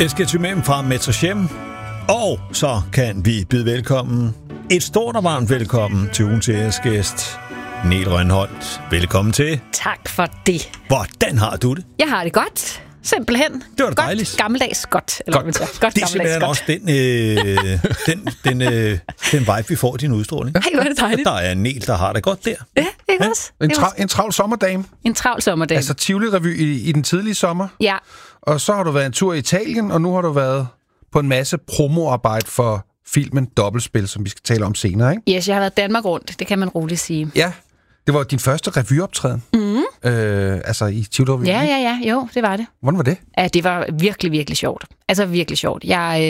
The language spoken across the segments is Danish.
Esketymem fra Metrochem. Og så kan vi byde velkommen, et stort og varmt velkommen til ugens æresgæst, Niel Rønholt. Velkommen til. Tak for det. Hvordan har du det? Jeg har det godt. Simpelthen. Det var da dejligt. Godt, gammeldags godt. Eller godt. Godt Det er simpelthen godt. også den vibe, vi får i din udstråling. Ej, hvor er det dejligt. Der er en Niel, der har det godt der. Ja, ikke også? En travl sommerdame. En travl sommerdag. Altså Tivoli-revy i den tidlige sommer. Ja. Og så har du været en tur i Italien, og nu har du været på en masse promoarbejde for filmen Dobbeltspil, som vi skal tale om senere, ikke? Yes, jeg har været Danmark rundt. Det kan man roligt sige. Ja, det var din første revyoptræden. Altså i Tivoli. Ja. Jo, det var det. Hvordan var det? Ja, det var virkelig, virkelig sjovt. Altså virkelig sjovt.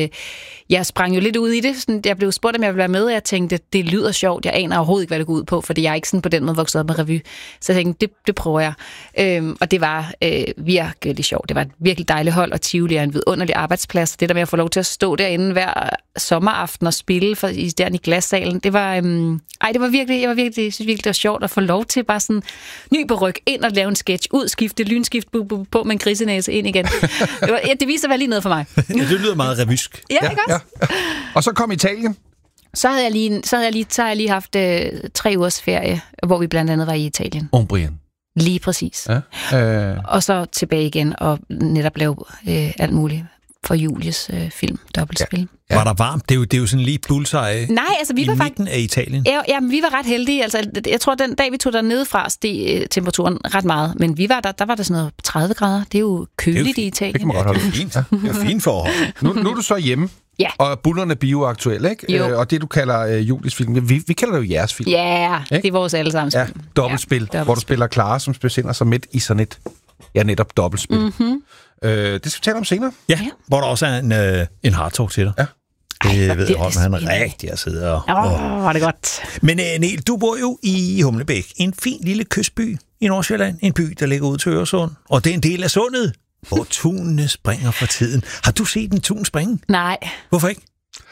Jeg sprang jo lidt ud i det. Sådan, jeg blev spurgt, om jeg ville være med, og jeg tænkte, det lyder sjovt. Jeg aner overhovedet ikke, hvad det går ud på, fordi jeg er ikke sådan på den måde vokset op med revy. Så jeg tænkte, det prøver jeg. Og det var virkelig sjovt. Det var et virkelig dejligt hold, og Tivoli er en vidunderlig arbejdsplads. Det der med at få lov til at stå derinde hver sommeraften og spille der i glassalen, det var, det var virkelig, jeg synes virkelig, det var sjovt at få lov til bare sådan ny på ryg ind og lave en sketch, udskifte, lynskift på med en grisenæse ind igen. Det viser at være lige noget for mig. Ja, det lyder meget revysk. Ja, ikke også? Ja. Og så kom Italien. Så har jeg lige haft 3 ugers ferie, hvor vi blandt andet var i Italien. Umbrien. Lige præcis. Ja. Og så tilbage igen og netop lave alt muligt for Julies film, Dobbeltspil. Ja. Var der varmt? Det er jo sådan lige bullseye. Nej, altså vi var midten af Italien. Ja, vi var ret heldige. Altså, jeg tror, den dag vi tog dernede fra, steg temperaturen ret meget. Men vi var der var der sådan noget 30 grader. Det er jo køligt i Italien. Det kan man godt holde. Det er fint. Det er fint forhold. Nu er du så hjemme. Ja. Og bullerne bioaktuelle, ikke? Og det, du kalder Julies film, vi kalder det jo jeres film. Ja, det er vores allesammens film. Dobbeltspil, hvor du spiller Clara, som befinder sig midt i sådan et, netop dobbeltspil. Mm-hmm. Det skal vi tale om senere. Ja, hvor der også er en hardtalk til dig. Ja. Det ved Holm, han er rigtig at sidde og... var det godt. Men Niel, du bor jo i Humlebæk, en fin lille kystby i Nordsjælland. En by, der ligger ud til Øresund. Og det er en del af sundet, hvor tunene springer for tiden. Har du set en tun springe? Nej. Hvorfor ikke?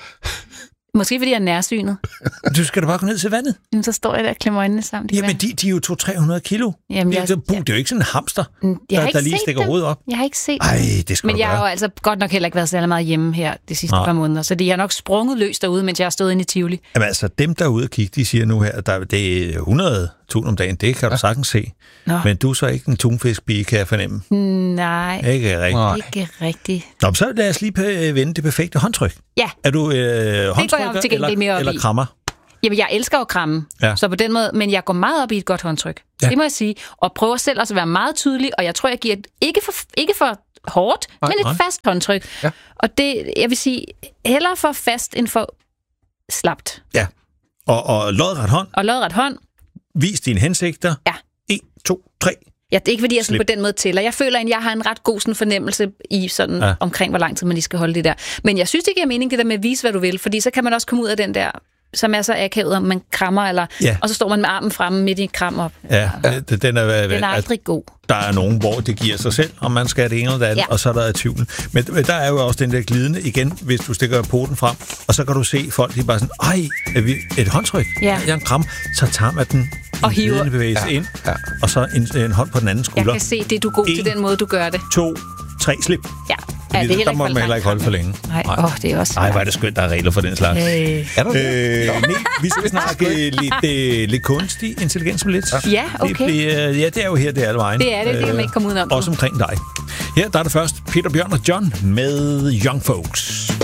Måske fordi jeg er nærsynet. Du skal da bare gå ned til vandet. Jamen, så står jeg der og klemmer øjnene sammen. Jamen, de er jo 200-300 kilo. Jamen, det er jo ikke sådan en hamster, der lige stikker hovedet op. Jeg har ikke set Ej, det skal Men jeg har jo altså godt nok heller ikke været så meget hjemme her de sidste par måneder, så de har nok sprunget løs derude, mens jeg har stået inde i Tivoli. Jamen altså, dem derude og kigge, de siger nu her, at det er 100 tun om dagen. Det kan du sagtens se. Nå. Men du er så ikke en tunfiskpige, kan jeg fornemme. Nej. Ikke rigtigt. Ikke rigtigt. Nå, så lad os lige vende det perfekte håndtryk. Ja. Er du håndtrykker eller krammer? Jamen, jeg elsker at kramme, så på den måde, men jeg går meget op i et godt håndtryk. Ja. Det må jeg sige. Og prøver selv også at være meget tydelig, og jeg tror, jeg giver ikke for hårdt, men et fast håndtryk. Ja. Og det, jeg vil sige, hellere for fast end for slapt. Ja. Og lodret hånd. Og lodret hånd. Vis dine hensigter. Ja. 1, 2, 3. Ja, det er ikke fordi, jeg sådan på den måde tæller. Jeg føler, at jeg har en ret god sådan fornemmelse i sådan omkring, hvor lang tid man lige skal holde det der. Men jeg synes, det giver mening, det der med at vise, hvad du vil, fordi så kan man også komme ud af den der, som er så akavet, om man krammer, eller, og så står man med armen fremme midt i et kram op. Ja, den er aldrig god. Der er nogen, hvor det giver sig selv, om man skal det ene eller det andet, og så er der tvivl. Men der er jo også den der glidende igen, hvis du stikker poten frem, og så kan du se folk, de bare sådan, et håndtryk, en kram, så tager man den og hiver bevægelse ind, og så en hånd på den anden skulder. Jeg kan se, det er du god til den måde, du gør det. 2, 3 slip. Ja. Ja, det der må man heller ikke holde for længe. Nej, det er også... Ej, hvor er det skønt, der er regler for den slags. Er der det? Vi skal snakke lidt kunstig intelligens om lidt. Ja, okay. Det er jo her, det er alle vejen. Det er det, det kan man ikke komme udenom. Også omkring dig. Her der er det først Peter Bjørn og John med Young Folks.